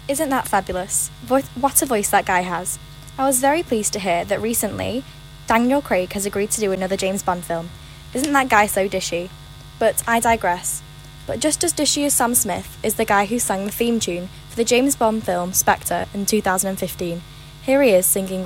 Isn't that fabulous? What a voice that guy has. I was very pleased to hear that recently Daniel Craig has agreed to do another James Bond film. Isn't that guy so dishy? But I digress. But just as dishy as Sam Smith is the guy who sang the theme tune for the James Bond film Spectre in 2015. Here he is singing